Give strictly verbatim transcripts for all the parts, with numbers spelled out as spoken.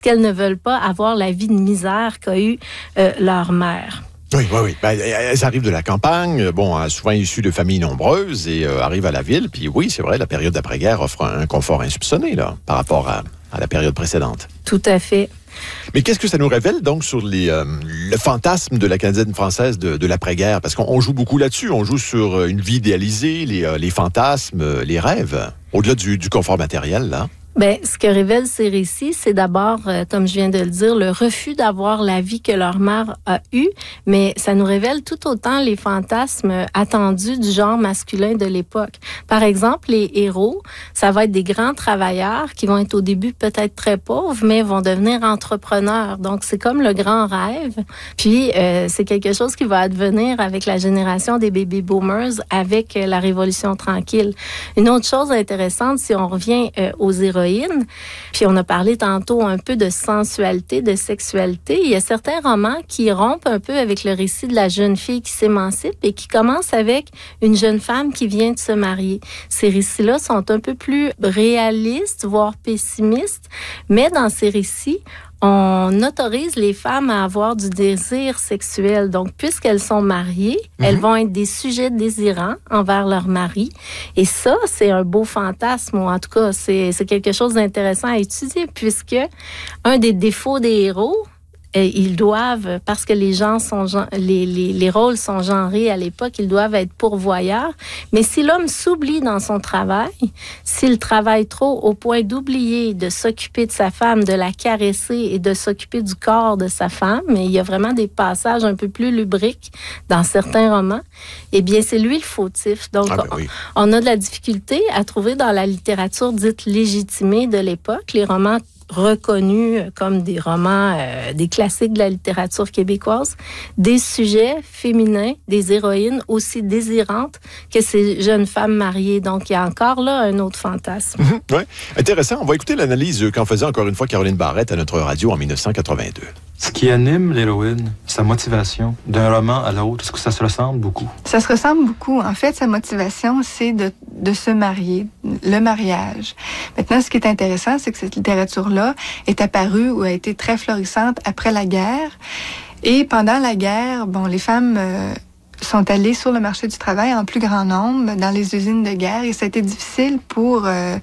qu'elles ne veulent pas avoir la vie de misère qu'a eu euh, leur mère. Oui, oui, oui. Ben, elles arrivent de la campagne, bon, souvent issues de familles nombreuses et euh, arrivent à la ville. Puis oui, c'est vrai, la période d'après-guerre offre un, un confort insoupçonné là, par rapport à, à la période précédente. Tout à fait. Mais qu'est-ce que ça nous révèle donc sur les, euh, le fantasme de la Canadienne française de, de l'après-guerre? Parce qu'on joue beaucoup là-dessus. On joue sur une vie idéalisée, les, euh, les fantasmes, les rêves, au-delà du, du confort matériel, là. Bien, ce que révèlent ces récits, c'est d'abord, euh, comme je viens de le dire, le refus d'avoir la vie que leur mère a eue, mais ça nous révèle tout autant les fantasmes attendus du genre masculin de l'époque. Par exemple, les héros, ça va être des grands travailleurs qui vont être au début peut-être très pauvres, mais vont devenir entrepreneurs. Donc, c'est comme le grand rêve. Puis, euh, c'est quelque chose qui va advenir avec la génération des baby boomers, avec euh, la Révolution tranquille. Une autre chose intéressante, si on revient euh, aux héros, puis on a parlé tantôt un peu de sensualité, de sexualité. Il y a certains romans qui rompent un peu avec le récit de la jeune fille qui s'émancipe et qui commence avec une jeune femme qui vient de se marier. Ces récits-là sont un peu plus réalistes, voire pessimistes, mais dans ces récits, on autorise les femmes à avoir du désir sexuel. Donc, puisqu'elles sont mariées, mm-hmm. elles vont être des sujets désirants envers leur mari. Et ça, c'est un beau fantasme, ou en tout cas, c'est, c'est quelque chose d'intéressant à étudier, puisque un des défauts des héros, ils doivent, parce que les gens sont les, les, les rôles sont genrés à l'époque, ils doivent être pourvoyeurs. Mais si l'homme s'oublie dans son travail, s'il travaille trop au point d'oublier de s'occuper de sa femme, de la caresser et de s'occuper du corps de sa femme, et il y a vraiment des passages un peu plus lubriques dans certains romans, eh bien, c'est lui le fautif. Donc, ah ben oui. on, on a de la difficulté à trouver dans la littérature dite légitimée de l'époque, les romans reconnus comme des romans, euh, des classiques de la littérature québécoise, des sujets féminins, des héroïnes aussi désirantes que ces jeunes femmes mariées. Donc, il y a encore là un autre fantasme. Mmh, oui, intéressant. On va écouter l'analyse qu'en faisait encore une fois Caroline Barrette à notre radio en dix-neuf cent quatre-vingt-deux. Ce qui anime l'héroïne, sa motivation, d'un roman à l'autre, est-ce que ça se ressemble beaucoup? Ça se ressemble beaucoup. En fait, sa motivation, c'est de, de se marier, le mariage. Maintenant, ce qui est intéressant, c'est que cette littérature-là est apparue ou a été très florissante après la guerre. Et pendant la guerre, bon, les femmes euh, sont allées sur le marché du travail en plus grand nombre dans les usines de guerre et ça a été difficile pour... Euh,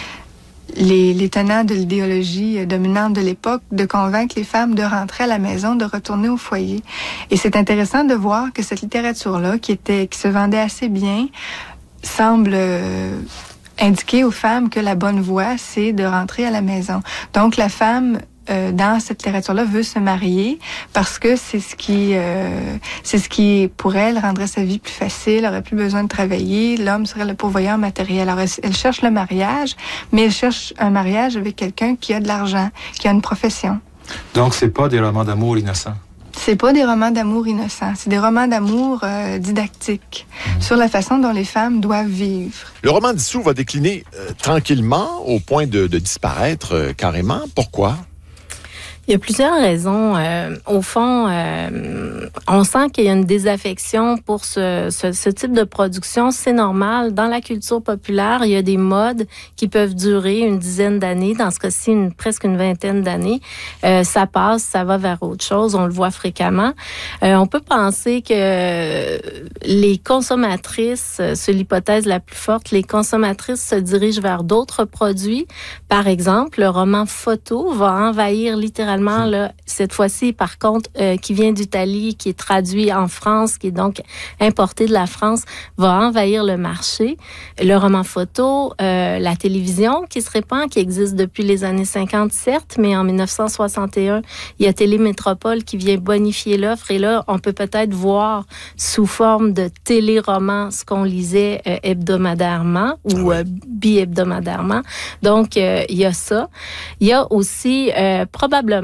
Les, les tenants de l'idéologie dominante de l'époque de convaincre les femmes de rentrer à la maison, de retourner au foyer. Et c'est intéressant de voir que cette littérature-là, qui était, qui se vendait assez bien, semble euh, indiquer aux femmes que la bonne voie, c'est de rentrer à la maison. Donc, la femme... Euh, dans cette littérature-là, veut se marier parce que c'est ce qui, euh, c'est ce qui, pour elle, rendrait sa vie plus facile, aurait plus besoin de travailler, l'homme serait le pourvoyeur matériel. Alors, elle, elle cherche le mariage, mais elle cherche un mariage avec quelqu'un qui a de l'argent, qui a une profession. Donc, c'est pas des romans d'amour innocents? C'est pas des romans d'amour innocents, c'est des romans d'amour euh, didactiques mmh. sur la façon dont les femmes doivent vivre. Le roman d'Issou va décliner euh, tranquillement au point de, de disparaître euh, carrément. Pourquoi? Il y a plusieurs raisons. Euh, au fond, euh, on sent qu'il y a une désaffection pour ce, ce, ce type de production. C'est normal. Dans la culture populaire, il y a des modes qui peuvent durer une dizaine d'années. Dans ce cas-ci, une, presque une vingtaine d'années. Euh, ça passe, ça va vers autre chose. On le voit fréquemment. Euh, on peut penser que les consommatrices, c'est l'hypothèse la plus forte, les consommatrices se dirigent vers d'autres produits. Par exemple, le roman photo va envahir littéralement Là, cette fois-ci, par contre, euh, qui vient d'Italie, qui est traduit en France, qui est donc importé de la France, va envahir le marché. Le roman photo, euh, la télévision qui se répand, qui existe depuis les années cinquante, certes, mais en dix-neuf cent soixante et un, il y a Télémétropole qui vient bonifier l'offre. Et là, on peut peut-être voir sous forme de téléroman ce qu'on lisait euh, hebdomadairement ou euh, bi-hebdomadairement. Donc, euh, il y a ça. Il y a aussi euh, probablement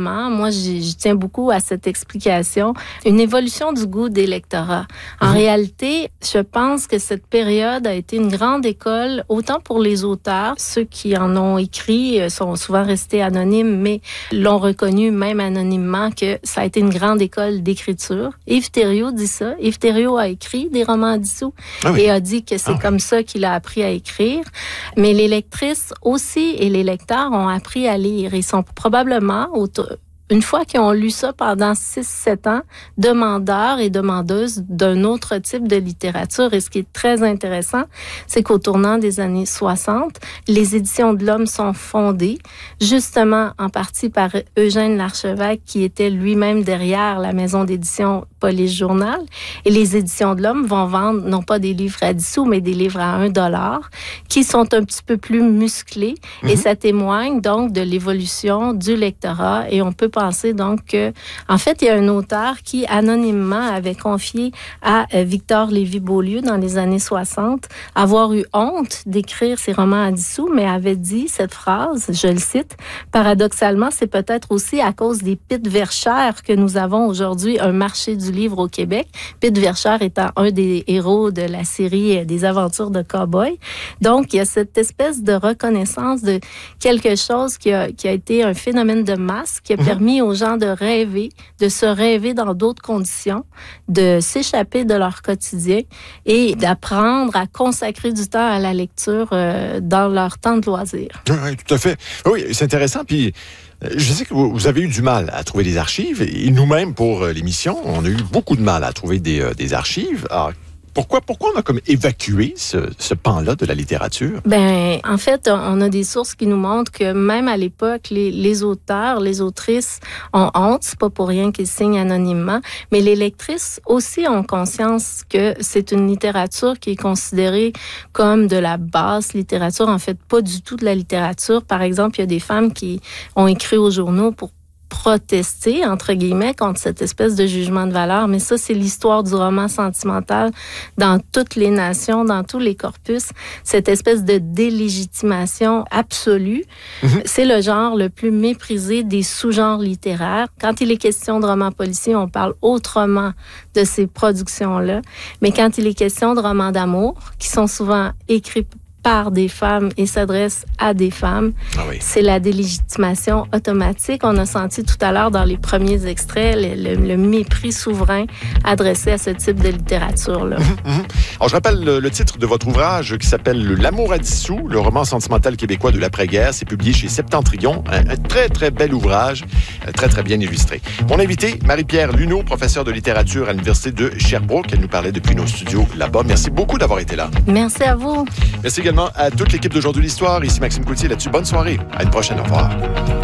probablement, moi j'y tiens beaucoup à cette explication, une évolution du goût des lectorats. En mmh. réalité, je pense que cette période a été une grande école, autant pour les auteurs, ceux qui en ont écrit sont souvent restés anonymes, mais l'ont reconnu même anonymement que ça a été une grande école d'écriture. Yves Thériault dit ça. Yves Thériault a écrit des romans dissous ah oui. et a dit que c'est ah oui. comme ça qu'il a appris à écrire. Mais les lectrices aussi et les lecteurs ont appris à lire. Ils sont probablement autour... Une fois qu'ils ont lu ça pendant six sept ans, demandeurs et demandeuses d'un autre type de littérature. Et ce qui est très intéressant, c'est qu'au tournant des années soixante, les éditions de l'Homme sont fondées, justement en partie par Eugène Larchevêque, qui était lui-même derrière la maison d'édition Police Journal. Et les éditions de l'Homme vont vendre non pas des livres à dix sous, mais des livres à un dollar, qui sont un petit peu plus musclés. Mm-hmm. Et ça témoigne donc de l'évolution du lectorat. Et on peut penser donc que, en fait, il y a un auteur qui, anonymement, avait confié à Victor Lévy-Beaulieu dans les années soixante avoir eu honte d'écrire ses romans à dix sous, mais avait dit cette phrase, je le cite, « Paradoxalement, c'est peut-être aussi à cause des Pitt Verchères que nous avons aujourd'hui un marché du livre au Québec. » Pitt Verchères étant un des héros de la série des aventures de cow-boy. Donc, il y a cette espèce de reconnaissance de quelque chose qui a, qui a été un phénomène de masse, qui a permis aux gens de rêver, de se rêver dans d'autres conditions, de s'échapper de leur quotidien et d'apprendre à consacrer du temps à la lecture euh, dans leur temps de loisir. Oui, oui, tout à fait. Oui, c'est intéressant. Puis, je sais que vous avez eu du mal à trouver des archives. Et nous-mêmes, pour l'émission, on a eu beaucoup de mal à trouver des, euh, des archives. Alors, Pourquoi, pourquoi on a comme évacué ce, ce pan-là de la littérature? Ben, en fait, on a des sources qui nous montrent que même à l'époque, les, les auteurs, les autrices ont honte. C'est pas pour rien qu'ils signent anonymement. Mais les lectrices aussi ont conscience que c'est une littérature qui est considérée comme de la basse littérature. En fait, pas du tout de la littérature. Par exemple, il y a des femmes qui ont écrit aux journaux pour protester, entre guillemets, contre cette espèce de jugement de valeur. Mais ça, c'est l'histoire du roman sentimental dans toutes les nations, dans tous les corpus. Cette espèce de délégitimation absolue. Mm-hmm. C'est le genre le plus méprisé des sous-genres littéraires. Quand il est question de romans policiers, on parle autrement de ces productions-là. Mais quand il est question de romans d'amour, qui sont souvent écrits par des femmes et s'adresse à des femmes. Ah oui. C'est la délégitimation automatique. On a senti tout à l'heure dans les premiers extraits le, le, le mépris souverain adressé à ce type de littérature-là. Mmh, mmh. Alors, je rappelle le, le titre de votre ouvrage qui s'appelle « L'amour à dix sous », le roman sentimental québécois de l'après-guerre. C'est publié chez Septentrion. Un, un très, très bel ouvrage, très, très bien illustré. Mon invité, Marie-Pierre Luneau, professeure de littérature à l'Université de Sherbrooke. Elle nous parlait depuis nos studios là-bas. Merci beaucoup d'avoir été là. Merci à vous. Merci également à toute l'équipe d'Aujourd'hui l'Histoire. Ici Maxime Coutier là-dessus. Bonne soirée. À une prochaine. Au revoir.